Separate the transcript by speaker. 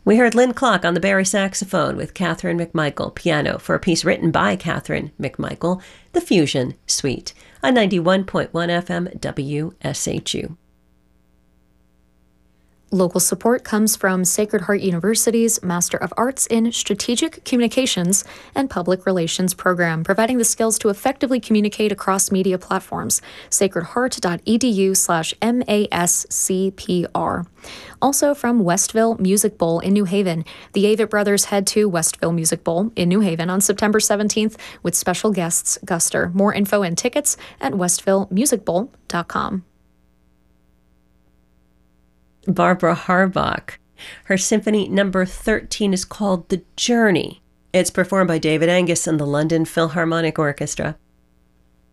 Speaker 1: We heard Lynn Clark on the Barry saxophone with Catherine McMichael piano for a piece written by Catherine McMichael, The Fusion Suite, on 91.1 FM WSHU.
Speaker 2: Local support comes from Sacred Heart University's Master of Arts in Strategic Communications and Public Relations program, providing the skills to effectively communicate across media platforms. sacredheart.edu/MASCPR. Also from Westville Music Bowl in New Haven. The Avett Brothers head to Westville Music Bowl in New Haven on September 17th with special guests Guster. More info and tickets at westvillemusicbowl.com.
Speaker 1: Barbara Harbach. Her symphony number 13 is called The Journey. It's performed by David Angus and the London Philharmonic Orchestra.